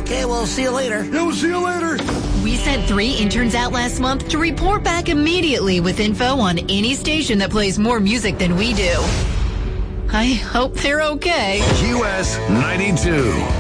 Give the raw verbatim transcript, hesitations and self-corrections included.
Okay, we'll see you later. Yeah, we'll see you later. We sent three interns out last month to report back immediately with info on any station that plays more music than we do. I hope they're okay. Q S ninety-two.